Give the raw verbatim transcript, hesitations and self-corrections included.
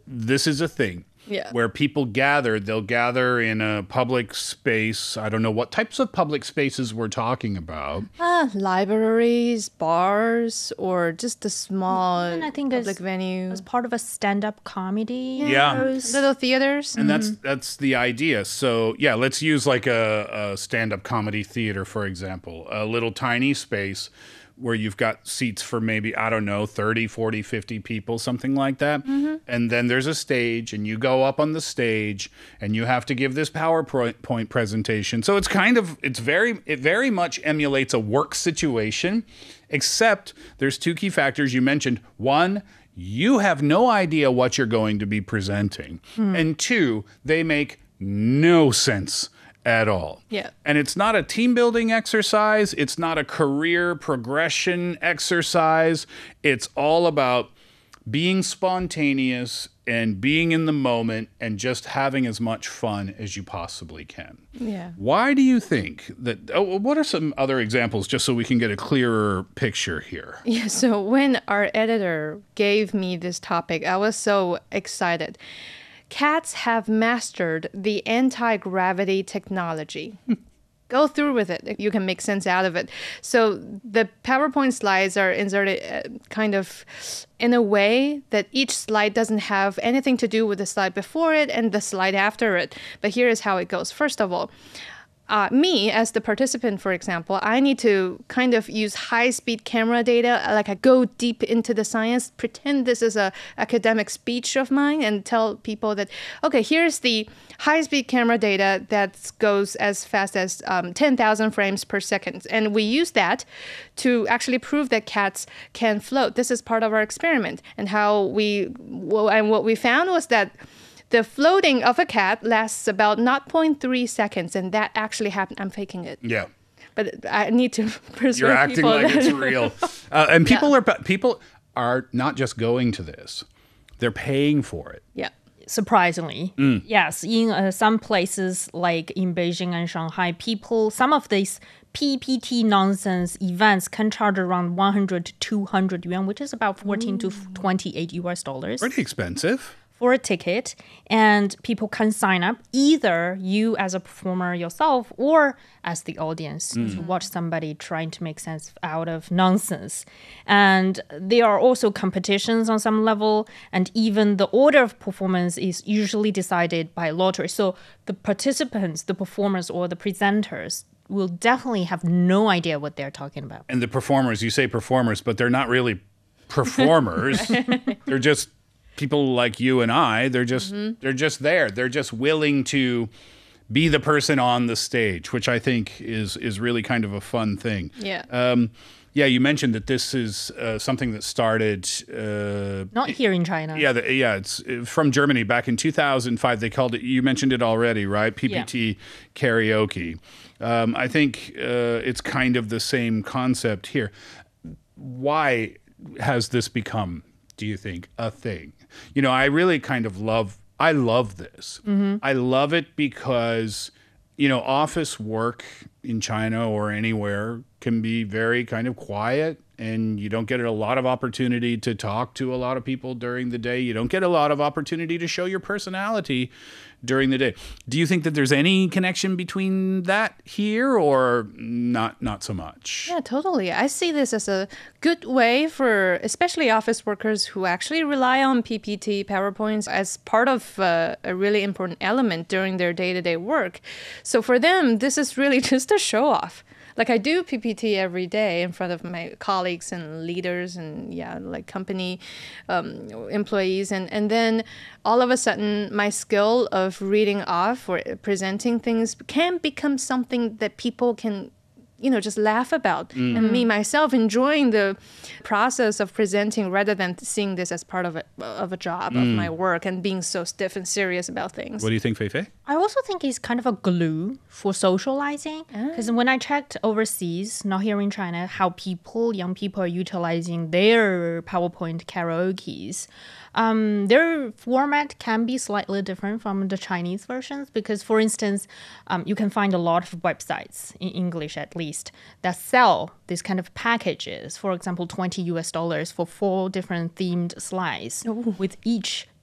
this is a thing. Yeah. Where people gather, they'll gather in a public space. I don't know what types of public spaces we're talking about. Uh, libraries, bars, or just the small And I think public it's, venue. it's part of a stand-up comedy. Yeah. shows. Little theaters. And that's that's the idea. So, yeah, let's use like a, a stand-up comedy theater, for example. A little tiny space where you've got seats for maybe, I don't know, thirty, forty, fifty people, something like that. Mm-hmm. And then there's a stage, and you go up on the stage, and you have to give this PowerPoint presentation. So it's kind of, it's very, it very much emulates a work situation, except there's two key factors you mentioned. One, you have no idea what you're going to be presenting. Mm. And two, they make no sense at all. Yeah. And it's not a team building exercise. It's not a career progression exercise. It's all about being spontaneous and being in the moment and just having as much fun as you possibly can. Yeah. Why do you think that? Oh, what are some other examples just so we can get a clearer picture here? Yeah. So when our editor gave me this topic, I was so excited. Cats have mastered the anti-gravity technology. Go through with it. You can make sense out of it. So the PowerPoint slides are inserted uh, kind of in a way that each slide doesn't have anything to do with the slide before it and the slide after it. But here is how it goes. First of all, Uh, me, as the participant, for example, I need to kind of use high-speed camera data, like I go deep into the science, pretend this is a academic speech of mine and tell people that, okay, here's the high-speed camera data that goes as fast as um, ten thousand frames per second. And we use that to actually prove that cats can float. This is part of our experiment. And how we, well, and what we found was that the floating of a cat lasts about zero point three seconds, and that actually happened. I'm faking it. Yeah. But I need to persuade You're acting people like that it's real. Uh, and people yeah. are people are not just going to this. They're paying for it. Yeah. Surprisingly, mm. yes, in uh, some places like in Beijing and Shanghai, people, some of these P P T nonsense events can charge around one hundred to two hundred yuan, which is about fourteen Ooh. to twenty-eight U S dollars. Pretty expensive. For a ticket, and people can sign up, either you as a performer yourself or as the audience mm. to watch somebody trying to make sense out of nonsense. And there are also competitions on some level, and even the order of performance is usually decided by lottery. So the participants, the performers or the presenters will definitely have no idea what they're talking about. And the performers, you say performers, but they're not really performers. They're just people like you and I. They're just mm-hmm. they're just there. They're just willing to be the person on the stage, which I think is is really kind of a fun thing. Yeah. Um, yeah, you mentioned that this is uh, something that started uh, not here in China. Yeah, the, yeah, it's from Germany back in two thousand five. They called it. You mentioned it already, right? P P T yeah. karaoke. Um, I think uh, it's kind of the same concept here. Why has this become, do you think, a thing? You know, I really kind of love, I love this. Mm-hmm. I love it because, you know, office work in China or anywhere can be very kind of quiet, and you don't get a lot of opportunity to talk to a lot of people during the day. You don't get a lot of opportunity to show your personality during the day. Do you think that there's any connection between that here, or not not so much? Yeah, totally. I see this as a good way for especially office workers who actually rely on P P T, PowerPoints as part of uh, a really important element during their day-to-day work. So for them, this is really just a show-off. Like I do P P T every day in front of my colleagues and leaders and yeah, like company um, employees. And, and then all of a sudden my skill of reading off or presenting things can become something that people can, you know, just laugh about. Mm. And me, myself, enjoying the process of presenting rather than seeing this as part of a, of a job, mm. of my work, and being so stiff and serious about things. What do you think, Fei Fei? I also think it's kind of a glue for socializing. Because ah. when I checked overseas, not here in China, how people, young people are utilizing their PowerPoint karaokes, Um, their format can be slightly different from the Chinese versions because, for instance, um, you can find a lot of websites, in English at least, that sell this kind of packages. For example, twenty U S dollars for four different themed slides Ooh. with each